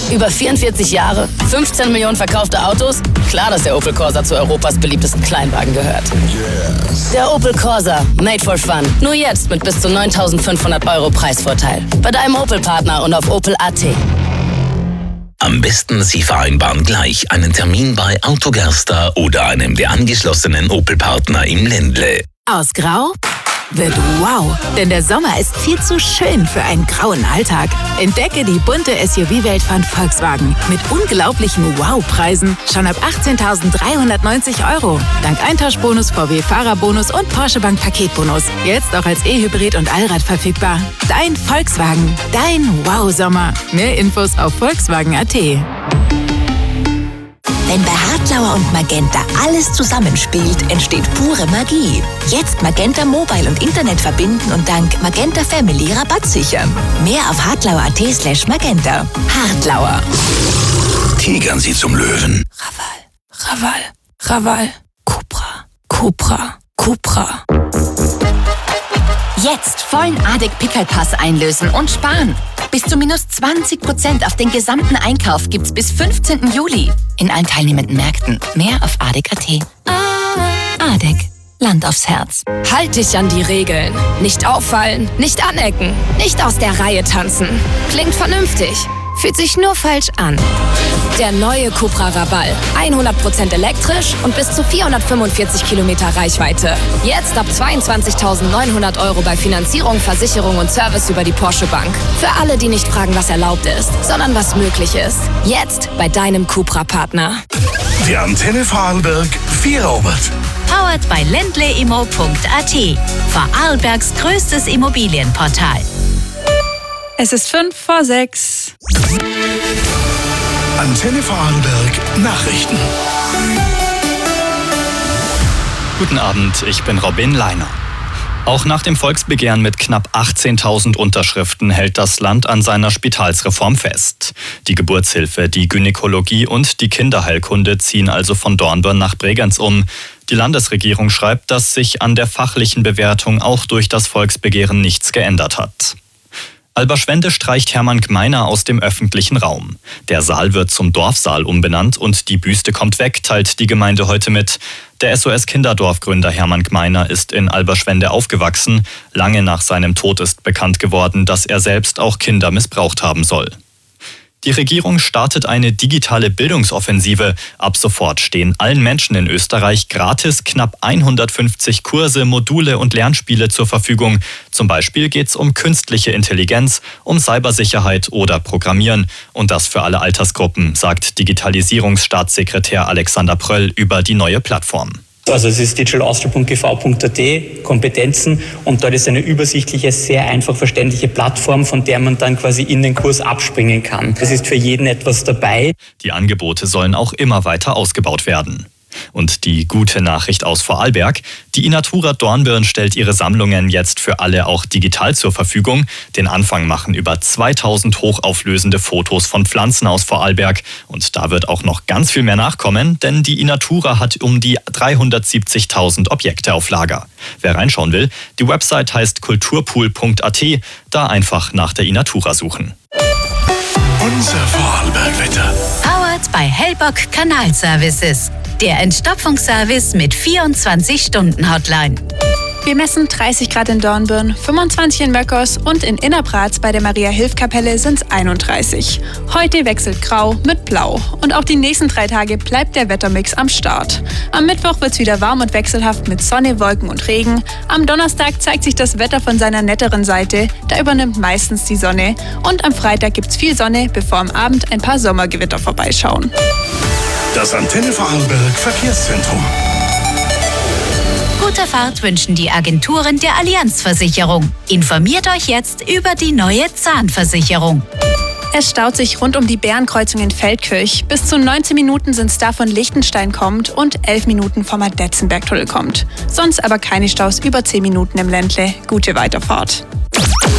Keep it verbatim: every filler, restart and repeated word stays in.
Über vierundvierzig Jahre, fünfzehn Millionen verkaufte Autos? Klar, dass der Opel Corsa zu Europas beliebtesten Kleinwagen gehört. Yes. Der Opel Corsa, made for fun. Nur jetzt mit bis zu neuntausendfünfhundert Euro Preisvorteil. Bei deinem Opel-Partner und auf opel punkt a t. Am besten Sie vereinbaren gleich einen Termin bei Autogerster oder einem der angeschlossenen Opel-Partner im Ländle. Aus Grau wird wow, denn der Sommer ist viel zu schön für einen grauen Alltag. Entdecke die bunte S U V-Welt von Volkswagen mit unglaublichen Wow-Preisen schon ab achtzehntausenddreihundertneunzig Euro. Dank Eintauschbonus, V W-Fahrerbonus und Porsche Bank Paketbonus. Jetzt auch als E-Hybrid und Allrad verfügbar. Dein Volkswagen, dein Wow-Sommer. Mehr Infos auf volkswagen punkt a t. Wenn bei Hartlauer und Magenta alles zusammenspielt, entsteht pure Magie. Jetzt Magenta Mobile und Internet verbinden und dank Magenta Family Rabatt sichern. Mehr auf hartlauer punkt a t slash magenta. Hartlauer. Tigern Sie zum Löwen. Raval, Raval, Raval. Cupra, Cupra, Cupra. Jetzt vollen A D E C-Pickelpass einlösen und sparen. Bis zu minus zwanzig Prozent auf den gesamten Einkauf gibt's bis fünfzehnten Juli. In allen teilnehmenden Märkten. Mehr auf A D E C punkt a t. A D E C. Land aufs Herz. Halt dich an die Regeln. Nicht auffallen, nicht anecken, nicht aus der Reihe tanzen. Klingt vernünftig, fühlt sich nur falsch an. Der neue Cupra Raval. hundert Prozent elektrisch und bis zu vierhundertfünfundvierzig Kilometer Reichweite. Jetzt ab zweiundzwanzigtausendneunhundert Euro bei Finanzierung, Versicherung und Service über die Porsche Bank. Für alle, die nicht fragen, was erlaubt ist, sondern was möglich ist. Jetzt bei deinem Cupra-Partner. Die Antenne Vorarlberg Vierobert. Powered bei ländle immo punkt a t. Vorarlbergs größtes Immobilienportal. Es ist fünf vor sechs. Antenne Vorarlberg Nachrichten. Guten Abend, ich bin Robin Leiner. Auch nach dem Volksbegehren mit knapp achtzehntausend Unterschriften hält das Land an seiner Spitalsreform fest. Die Geburtshilfe, die Gynäkologie und die Kinderheilkunde ziehen also von Dornbirn nach Bregenz um. Die Landesregierung schreibt, dass sich an der fachlichen Bewertung auch durch das Volksbegehren nichts geändert hat. Alberschwende streicht Hermann Gmeiner aus dem öffentlichen Raum. Der Saal wird zum Dorfsaal umbenannt und die Büste kommt weg, teilt die Gemeinde heute mit. Der S O S-Kinderdorfgründer Hermann Gmeiner ist in Alberschwende aufgewachsen. Lange nach seinem Tod ist bekannt geworden, dass er selbst auch Kinder missbraucht haben soll. Die Regierung startet eine digitale Bildungsoffensive. Ab sofort stehen allen Menschen in Österreich gratis knapp hundertfünfzig Kurse, Module und Lernspiele zur Verfügung. Zum Beispiel geht es um künstliche Intelligenz, um Cybersicherheit oder Programmieren. Und das für alle Altersgruppen, sagt Digitalisierungsstaatssekretär Alexander Pröll über die neue Plattform. Also es ist digital austria punkt g v punkt a t, Kompetenzen, und dort ist eine übersichtliche, sehr einfach verständliche Plattform, von der man dann quasi in den Kurs abspringen kann. Es ist für jeden etwas dabei. Die Angebote sollen auch immer weiter ausgebaut werden. Und die gute Nachricht aus Vorarlberg: Die Inatura Dornbirn stellt ihre Sammlungen jetzt für alle auch digital zur Verfügung. Den Anfang machen über zweitausend hochauflösende Fotos von Pflanzen aus Vorarlberg. Und da wird auch noch ganz viel mehr nachkommen, denn die Inatura hat um die dreihundertsiebzigtausend Objekte auf Lager. Wer reinschauen will, die Website heißt kulturpool punkt a t, da einfach nach der Inatura suchen. Unser Vorarlberg-Wetter. Powered bei Hellbock Kanalservices. Der Entstopfungsservice mit vierundzwanzig-Stunden-Hotline. Wir messen dreißig Grad in Dornbirn, fünfundzwanzig in Möckers und in Innerpratz bei der Maria-Hilf-Kapelle sind es einunddreißig. Heute wechselt Grau mit Blau. Und auch die nächsten drei Tage bleibt der Wettermix am Start. Am Mittwoch wird es wieder warm und wechselhaft mit Sonne, Wolken und Regen. Am Donnerstag zeigt sich das Wetter von seiner netteren Seite. Da übernimmt meistens die Sonne. Und am Freitag gibt es viel Sonne, bevor am Abend ein paar Sommergewitter vorbeischauen. Das Antenne Vorarlberg Verkehrszentrum. Gute Fahrt wünschen die Agenturen der Allianzversicherung. Informiert euch jetzt über die neue Zahnversicherung. Es staut sich rund um die Bärenkreuzung in Feldkirch. Bis zu neunzehn Minuten sind es da von Lichtenstein kommt und elf Minuten vom Adetzenbergtunnel kommt. Sonst aber keine Staus über zehn Minuten im Ländle. Gute Weiterfahrt.